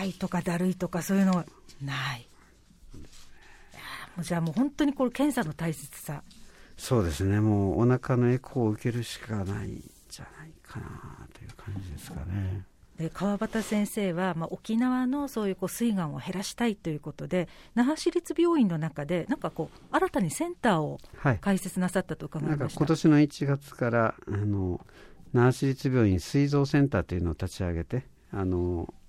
痛いとかだるいとかそういうのはない。もうじゃあもう本当にこれ検査の大切さ。 そうですね、もうお腹のエコーを受けるしかないんじゃないかなという感じですかね。 で川端先生は、沖縄のそういう膵がんを減らしたいということで那覇市立病院の中でなんか新たにセンターを開設なさったと伺いました。 なんか今年の1月から那覇市立病院膵臓センターというのを立ち上げて